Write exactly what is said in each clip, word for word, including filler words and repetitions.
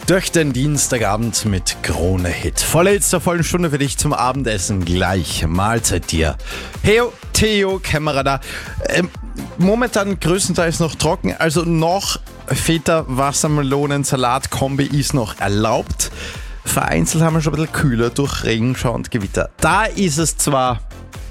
durch den Dienstagabend mit Krone Hit. Vorletzter vollen Stunde für dich zum Abendessen. Gleich Mahlzeit dir. Heo, Theo, Kämmerer da. Ähm, momentan größtenteils noch trocken, also noch Feta, Wassermelonen, Salat-Kombi ist noch erlaubt. Vereinzelt haben wir schon ein bisschen kühler durch Regenschau und Gewitter. Da ist es zwar,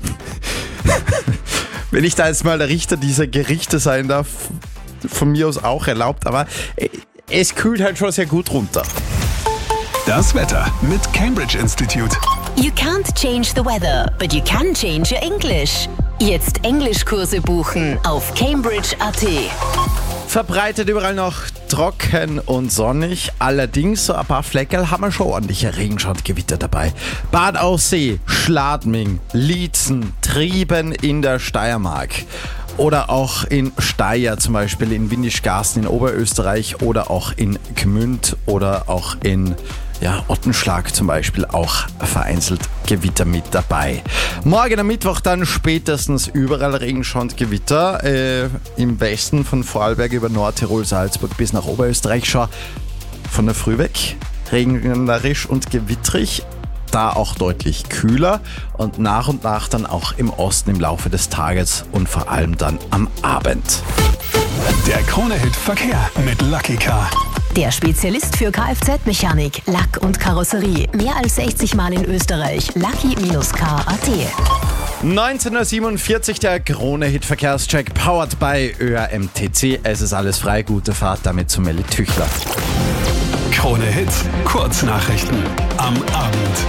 wenn ich da jetzt mal der Richter dieser Gerichte sein darf, von mir aus auch erlaubt, aber es kühlt halt schon sehr gut runter. Das Wetter mit Cambridge Institute. You can't change the weather, but you can change your English. Jetzt Englischkurse buchen auf cambridge punkt a t. Verbreitet überall noch trocken und sonnig. Allerdings so ein paar Fleckerl haben wir schon ordentliche Regenschau und Gewitter dabei. Bad Aussee, Schladming, Liezen, Trieben in der Steiermark. Oder auch in Steyr, zum Beispiel in Windischgarsten in Oberösterreich oder auch in Gmünd oder auch in ja, Ottenschlag zum Beispiel auch vereinzelt Gewitter mit dabei. Morgen am Mittwoch dann spätestens überall Regenschau und Gewitter. Äh, Im Westen von Vorarlberg über Nordtirol, Salzburg bis nach Oberösterreich schon von der Früh weg. Regnerisch und gewittrig. Da auch deutlich kühler und nach und nach dann auch im Osten im Laufe des Tages und vor allem dann am Abend. Der Krone-Hit Verkehr mit Lucky Car. Der Spezialist für Kfz-Mechanik, Lack und Karosserie. Mehr als sechzig Mal in Österreich. Lucky Car punkt a t. neunzehn Uhr siebenundvierzig, der Krone-Hit Verkehrscheck, powered by Ö R M T C. Es ist alles frei, gute Fahrt damit zu Melli Tüchler. Krone Hit, Kurznachrichten am Abend.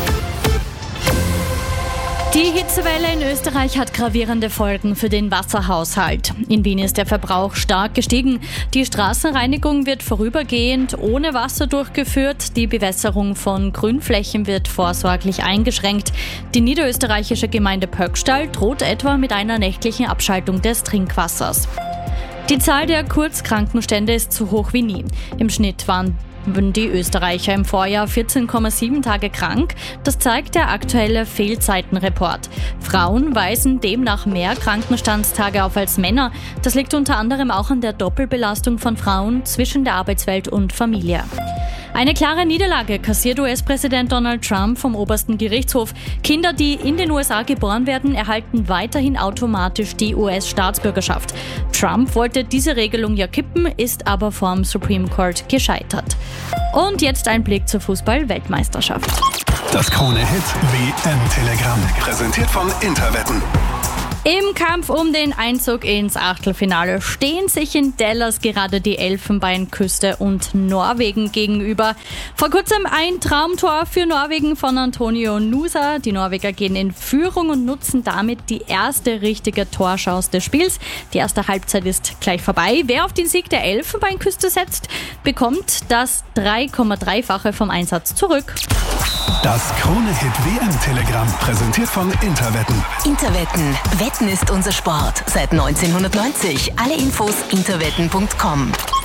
Die Hitzewelle in Österreich hat gravierende Folgen für den Wasserhaushalt. In Wien ist der Verbrauch stark gestiegen. Die Straßenreinigung wird vorübergehend ohne Wasser durchgeführt. Die Bewässerung von Grünflächen wird vorsorglich eingeschränkt. Die niederösterreichische Gemeinde Pöckstall droht etwa mit einer nächtlichen Abschaltung des Trinkwassers. Die Zahl der Kurzkrankenstände ist so hoch wie nie. Im Schnitt waren die Österreicher im Vorjahr vierzehn Komma sieben Tage krank. Das zeigt der aktuelle Fehlzeitenreport. Frauen weisen demnach mehr Krankenstandstage auf als Männer. Das liegt unter anderem auch an der Doppelbelastung von Frauen zwischen der Arbeitswelt und Familie. Eine klare Niederlage kassiert U S-Präsident Donald Trump vom obersten Gerichtshof. Kinder, die in den U S A geboren werden, erhalten weiterhin automatisch die U S-Staatsbürgerschaft. Trump wollte diese Regelung ja kippen, ist aber vom Supreme Court gescheitert. Und jetzt ein Blick zur Fußball-Weltmeisterschaft. Das Krone-Hit W M-Telegramm, präsentiert von Interwetten. Im Kampf um den Einzug ins Achtelfinale stehen sich in Dallas gerade die Elfenbeinküste und Norwegen gegenüber. Vor kurzem ein Traumtor für Norwegen von Antonio Nusa. Die Norweger gehen in Führung und nutzen damit die erste richtige Torchance des Spiels. Die erste Halbzeit ist gleich vorbei. Wer auf den Sieg der Elfenbeinküste setzt, bekommt das drei Komma drei-fache vom Einsatz zurück. Das Krone-Hit W M-Telegramm, präsentiert von Interwetten. Interwetten. Wetten ist unser Sport. Seit neunzehnhundertneunzig. Alle Infos interwetten punkt com.